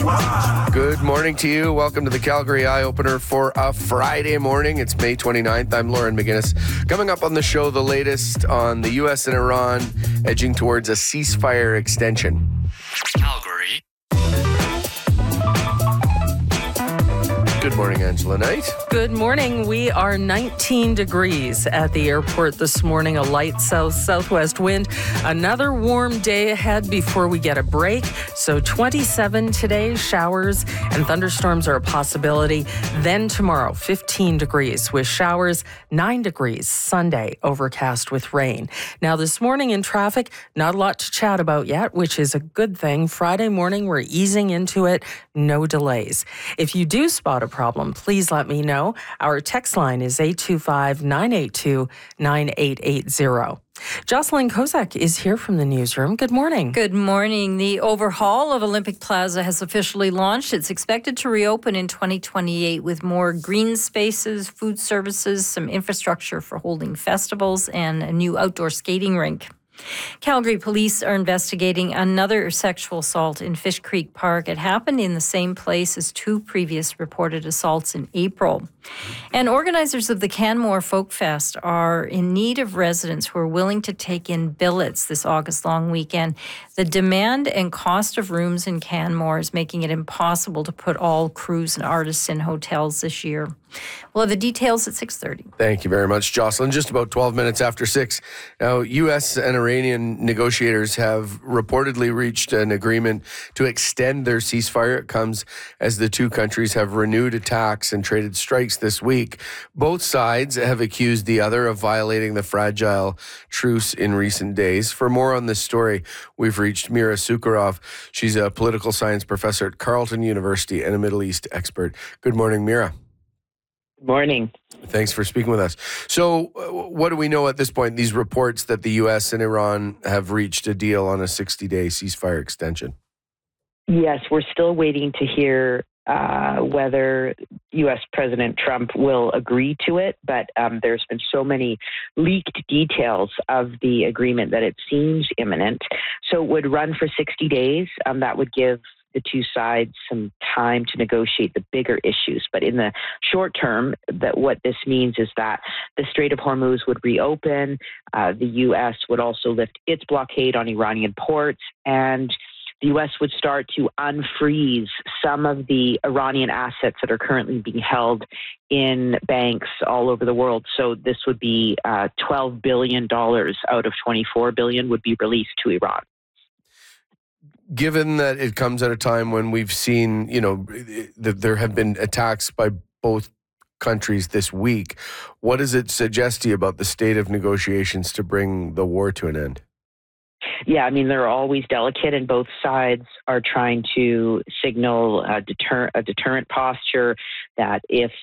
Good morning to you. Welcome to the Calgary Eye Opener for a Friday morning. It's May 29th. I'm Lauren McGinnis. Coming up on the show, the latest on the U.S. and Iran edging towards a ceasefire extension. Calgary. Good morning, Angela Knight. Good morning. We are 19 degrees at the airport this morning, a light south-southwest wind. Another warm day ahead before we get a break. So 27 today, showers and thunderstorms are a possibility. Then tomorrow, 15 degrees with showers, 9 degrees Sunday, overcast with rain. Now this morning in traffic, not a lot to chat about yet, which is a good thing. Friday morning, we're easing into it, no delays. If you do spot a problem, please let me know. Our text line is 825-982-9880. Jocelyn Kozak is here from the newsroom. Good morning. Good morning. The overhaul of Olympic Plaza has officially launched. It's expected to reopen in 2028 with more green spaces, food services, some infrastructure for holding festivals, and a new outdoor skating rink. Calgary police are investigating another sexual assault in Fish Creek Park. It happened in the same place as two previous reported assaults in April. And organizers of the Canmore Folk Fest are in need of residents who are willing to take in billets this August-long weekend. The demand and cost of rooms in Canmore is making it impossible to put all crews and artists in hotels this year. We'll have the details at 6:30. Thank you very much, Jocelyn. Just about 12 minutes after 6. Now, U.S. and Iranian negotiators have reportedly reached an agreement to extend their ceasefire. It comes as the two countries have renewed attacks and traded strikes this week. Both sides have accused the other of violating the fragile truce in recent days. For more on this story, we've reached Mira Sukharov. She's a political science professor at Carleton University and a Middle East expert. Good morning, Mira. Morning. Thanks for speaking with us. So what do we know at this point, these reports that the U.S. and Iran have reached a deal on a 60-day ceasefire extension? Yes, we're still waiting to hear whether U.S. President Trump will agree to it, but there's been so many leaked details of the agreement that it seems imminent. So it would run for 60 days. That would give the two sides some time to negotiate the bigger issues. But in the short term, that what this means is that the Strait of Hormuz would reopen, the U.S. would also lift its blockade on Iranian ports, and the U.S. would start to unfreeze some of the Iranian assets that are currently being held in banks all over the world. So this would be $12 billion out of $24 billion would be released to Iran. Given that it comes at a time when we've seen, that there have been attacks by both countries this week, what does it suggest to you about the state of negotiations to bring the war to an end? Yeah, I mean, they're always delicate, and both sides are trying to signal a deterrent posture that if